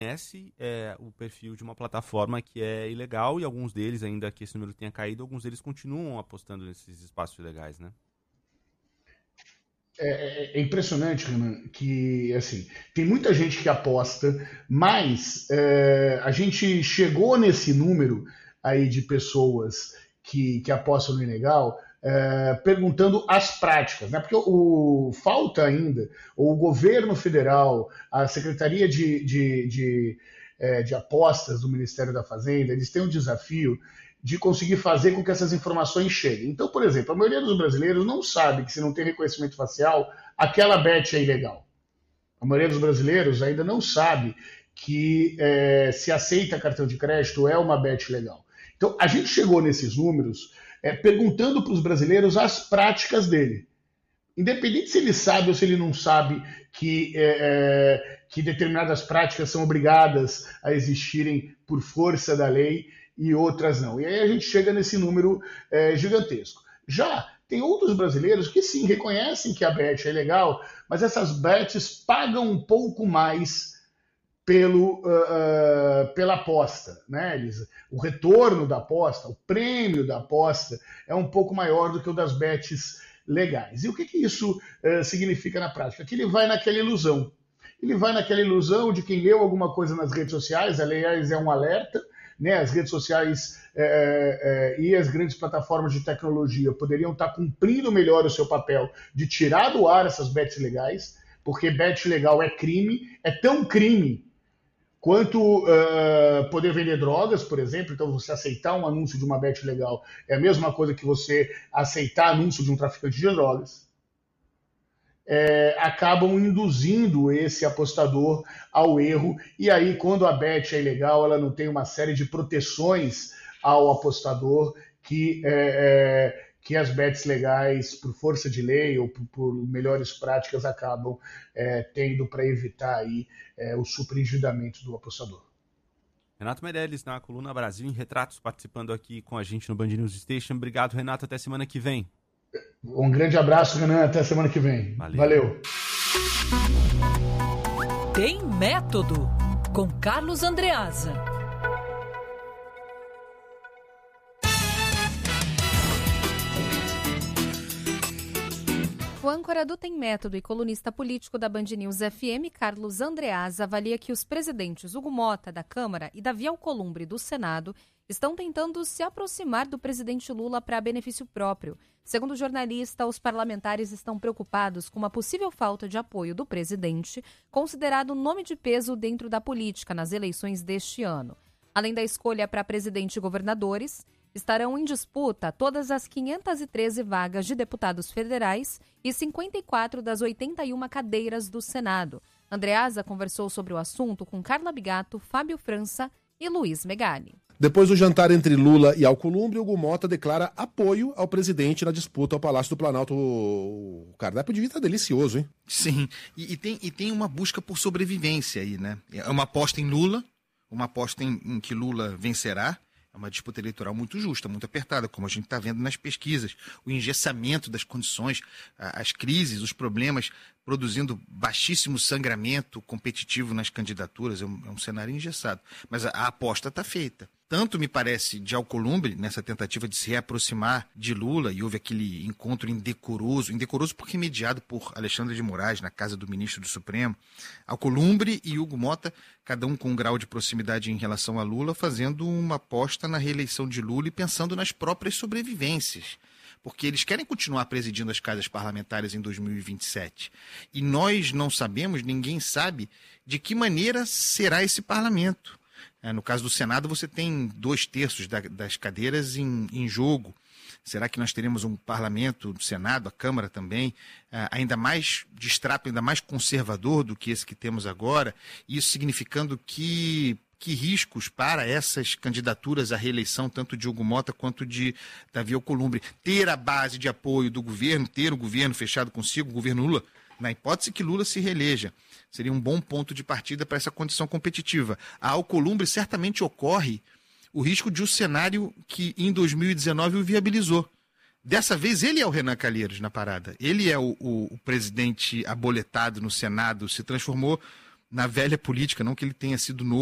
conhece o perfil de uma plataforma que é ilegal e alguns deles, ainda que esse número tenha caído, alguns deles continuam apostando nesses espaços ilegais, né? É impressionante, Renan, que assim, tem muita gente que aposta, mas a gente chegou nesse número aí de pessoas que apostam no ilegal, perguntando as práticas, né? Porque falta ainda o governo federal, a Secretaria de Apostas do Ministério da Fazenda, eles têm um desafio de conseguir fazer com que essas informações cheguem. Então, por exemplo, a maioria dos brasileiros não sabe que se não tem reconhecimento facial, aquela bet é ilegal. A maioria dos brasileiros ainda não sabe que se aceita cartão de crédito é uma bet legal. Então, a gente chegou nesses números perguntando para os brasileiros as práticas dele. Independente se ele sabe ou se ele não sabe que determinadas práticas são obrigadas a existirem por força da lei e outras não. E aí a gente chega nesse número gigantesco. Já tem outros brasileiros que sim, reconhecem que a bet é legal, mas essas bets pagam um pouco mais pela aposta, né, Elisa? O retorno da aposta, o prêmio da aposta é um pouco maior do que o das bets legais. E o que isso significa na prática? Que ele vai naquela ilusão. Ele vai naquela ilusão de quem leu alguma coisa nas redes sociais, aliás, é um alerta, né? As redes sociais e as grandes plataformas de tecnologia poderiam estar cumprindo melhor o seu papel de tirar do ar essas bets legais, porque bet legal é crime, é tão crime quanto poder vender drogas, por exemplo. Então, você aceitar um anúncio de uma bet legal é a mesma coisa que você aceitar anúncio de um traficante de drogas. Acabam induzindo esse apostador ao erro, e aí quando a bet é ilegal, ela não tem uma série de proteções ao apostador que as bets legais, por força de lei ou por melhores práticas, acabam tendo para evitar aí, o superendividamento do apostador. Renato Meirelles, na Coluna Brasil em Retratos, participando aqui com a gente no Band News Station. Obrigado, Renato, até semana que vem. Um grande abraço, Renan. Até semana que vem. Valeu. Tem Método, com Carlos Andreasa. O âncora do Tem Método e colunista político da Band News FM, Carlos Andreasa, avalia que os presidentes Hugo Motta, da Câmara, e Davi Alcolumbre, do Senado, estão tentando se aproximar do presidente Lula para benefício próprio. Segundo o jornalista, os parlamentares estão preocupados com uma possível falta de apoio do presidente, considerado nome de peso dentro da política nas eleições deste ano. Além da escolha para presidente e governadores, estarão em disputa todas as 513 vagas de deputados federais e 54 das 81 cadeiras do Senado. Andreasa conversou sobre o assunto com Carla Bigato, Fábio França e Luiz Megali. Depois do jantar entre Lula e Alcolumbre, Hugo Motta declara apoio ao presidente na disputa ao Palácio do Planalto. O cardápio devia estar delicioso, hein? Sim, e tem uma busca por sobrevivência aí, né? É uma aposta em Lula, uma aposta em que Lula vencerá. É uma disputa eleitoral muito justa, muito apertada, como a gente está vendo nas pesquisas. O engessamento das condições, as crises, os problemas, produzindo baixíssimo sangramento competitivo nas candidaturas. É um cenário engessado. Mas a aposta está feita. Tanto, me parece, de Alcolumbre, nessa tentativa de se reaproximar de Lula, e houve aquele encontro indecoroso porque mediado por Alexandre de Moraes, na casa do ministro do Supremo. Alcolumbre e Hugo Motta, cada um com um grau de proximidade em relação a Lula, fazendo uma aposta na reeleição de Lula e pensando nas próprias sobrevivências. Porque eles querem continuar presidindo as casas parlamentares em 2027. E nós não sabemos, ninguém sabe, de que maneira será esse parlamento. No caso do Senado, você tem 2/3 das cadeiras em jogo. Será que nós teremos um parlamento, do Senado, a Câmara também, ainda mais de extrato, ainda mais conservador do que esse que temos agora? Isso significando que riscos para essas candidaturas à reeleição, tanto de Hugo Motta quanto de Davi Alcolumbre? Ter a base de apoio do governo, ter o governo fechado consigo, o governo Lula, na hipótese que Lula se reeleja, seria um bom ponto de partida para essa condição competitiva. A Alcolumbre certamente ocorre o risco de um cenário que em 2019 o viabilizou. Dessa vez ele é o Renan Calheiros na parada. Ele é o presidente aboletado no Senado, se transformou na velha política, não que ele tenha sido novo.